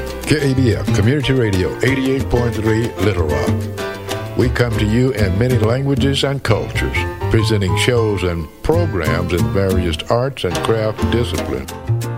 KABF Community Radio 88.3 Little Rock. We come to you in many languages and cultures, presenting shows and programs in various arts and craft disciplines.